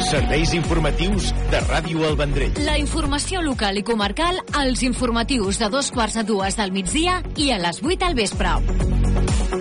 Serveis informatius de Ràdio El Vendrell. La informació local i comarcal als informatius de 2:15 del migdia i a les 8 al vespre.